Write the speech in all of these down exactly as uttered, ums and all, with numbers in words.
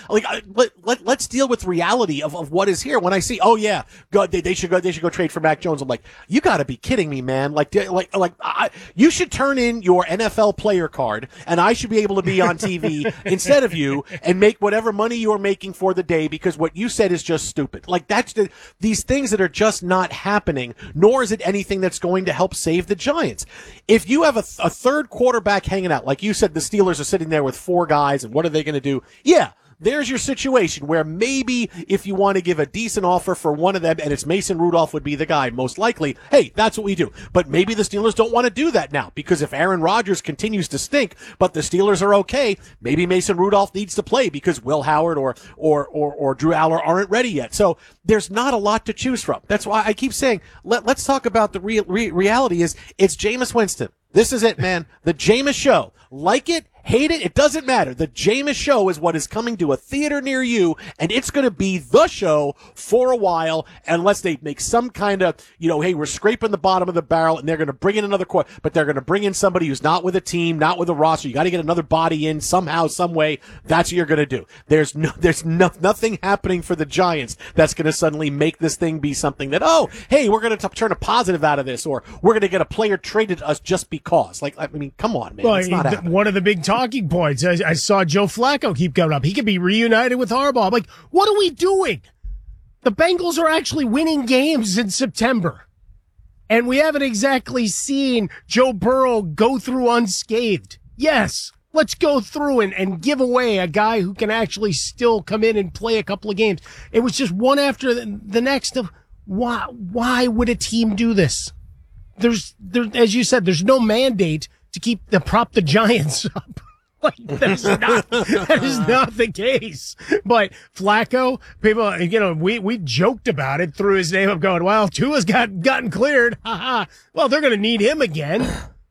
like I, let, let let's deal with reality of, of what is here. When I see, oh yeah, go, they, they should go, they should go trade for Mac Jones. I'm like, you got to be kidding me, man! Like, like, like, I, you should turn in your N F L player card, and I should be able to be on T V instead of you and make whatever money you are making for the day because what you said is just stupid. Like that's the, these things that are just not happening. Nor is it anything that's going to help save the Giants. If you have a, a third quarterback hanging out, like you said, the Steelers are sitting there with four guys, and what are they going to do? Yeah. There's your situation where maybe if you want to give a decent offer for one of them and it's Mason Rudolph would be the guy, most likely, hey, that's what we do. But maybe the Steelers don't want to do that now because if Aaron Rodgers continues to stink, but the Steelers are okay, maybe Mason Rudolph needs to play because Will Howard or, or, or, or Drew Aller aren't ready yet. So there's not a lot to choose from. That's why I keep saying, let, let's talk about the real re- reality is it's Jameis Winston. This is it, man. The Jameis show. Like it, hate it, it doesn't matter. The Jameis show is what is coming to a theater near you, and it's going to be the show for a while, unless they make some kind of, you know, hey, we're scraping the bottom of the barrel, and they're going to bring in another quarter, but they're going to bring in somebody who's not with a team, not with a roster. You got to get another body in somehow, some way. That's what you're going to do. There's no, there's no, nothing happening for the Giants that's going to suddenly make this thing be something that, oh, hey, we're going to turn a positive out of this, or we're going to get a player traded to us just because. Like, I mean, come on, man. Well, it's not the, happening. One of the big talking points, I, I saw Joe Flacco keep coming up. He could be reunited with Harbaugh. I'm like, what are we doing? The Bengals are actually winning games in September. And we haven't exactly seen Joe Burrow go through unscathed. Yes, let's go through and, and give away a guy who can actually still come in and play a couple of games. It was just one after the, the next of why, why would a team do this? There's, there, as you said, there's no mandate to keep the prop the Giants up. Like, that's not, that is not the case. But Flacco, people, you know, we, we joked about it, threw his name up going, well, Tua's got, gotten cleared. Ha ha. Well, they're going to need him again.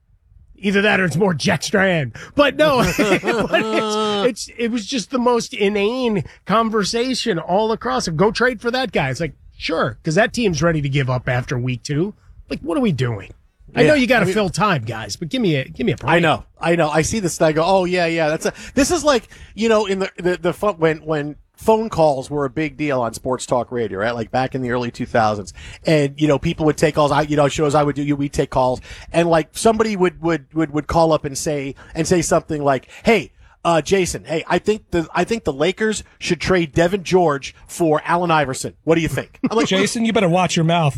Either that or it's more Jet Strand. But no, but it's, it's, it was just the most inane conversation all across. Go trade for that guy. It's like, sure, because that team's ready to give up after week two. Like, what are we doing? I yeah, know you got to I mean, fill time, guys, but give me a give me a break. I know, I know. I see this and I go, oh yeah, yeah. That's a. This is like, you know, in the the, the when when phone calls were a big deal on sports talk radio, right? Like back in the early two thousands, and you know, people would take calls. I, you know, shows I would do, we'd take calls, and like somebody would would would would call up and say and say something like, hey. Uh, Jason, hey, I think the I think the Lakers should trade Devin George for Allen Iverson. What do you think? I'm like, Jason, you better watch your mouth.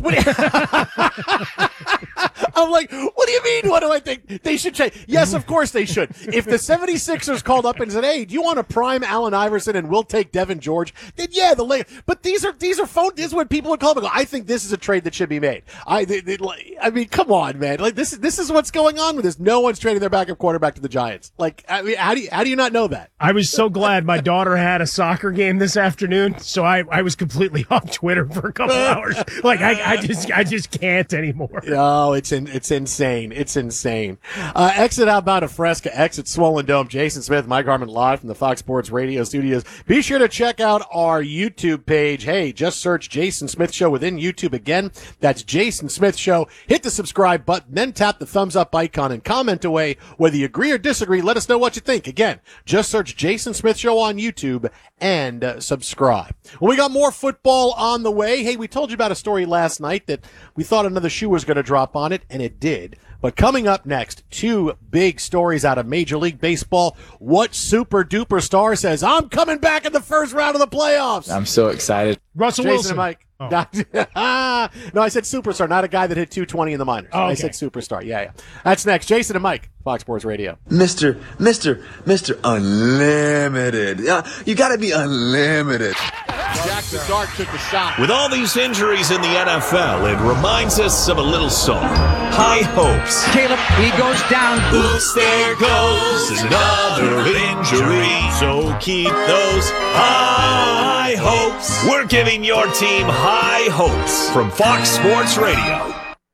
I'm like, what do you mean? What do I think? They should trade. Yes, of course they should. If the seventy-sixers called up and said, hey, do you want to prime Allen Iverson and we'll take Devin George? Then yeah, the Lakers. But these are these are phone. This is what people would call them. I think this is a trade that should be made. I they, they, I mean, come on, man. Like this is this is what's going on with this. No one's trading their backup quarterback to the Giants. Like, I mean, how do you how do you not know that? I was so glad my daughter had a soccer game this afternoon, so I, I was completely off Twitter for a couple hours. Like I, I just I just can't anymore. Oh, it's in, it's insane. It's insane. Uh, exit out Mount Fresca, exit Swollen Dome. Jason Smith, Mike Harmon live from the Fox Sports Radio studios. Be sure to check out our YouTube page. Hey, just search Jason Smith Show within YouTube again. That's Jason Smith Show. Hit the subscribe button, then tap the thumbs up icon and comment away. Whether you agree or disagree, let us know what you think. Again, just search Jason Smith Show on YouTube and uh, subscribe. Well, we got more football on the way. Hey, we told you about a story last night that we thought another shoe was going to drop on it, and it did. But coming up next, two big stories out of Major League Baseball. What super duper star says, I'm coming back in the first round of the playoffs? I'm so excited. Russell Jason Wilson. And Mike. Oh. No, I said superstar, not a guy that hit two twenty in the minors. Oh, okay. I said superstar. Yeah, yeah. That's next. Jason and Mike, Fox Sports Radio. Mister, Mister, Mister Unlimited. Uh, you gotta be unlimited. Jack the Dark took the shot. With all these injuries in the N F L, it reminds us of a little song. High hopes. Caleb, he goes down. Oops, there goes another injury. So keep those high hopes. We're giving your team high hopes from Fox Sports Radio.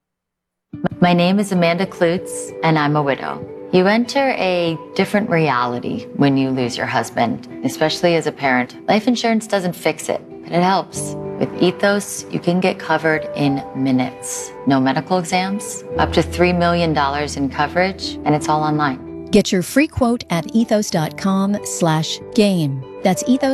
My name is Amanda Klutz, and I'm a widow. You enter a different reality when you lose your husband, especially as a parent. Life insurance doesn't fix it, but it helps. With Ethos, you can get covered in minutes. No medical exams, up to three million dollars in coverage, and it's all online. Get your free quote at ethos.com slash game. That's ethos.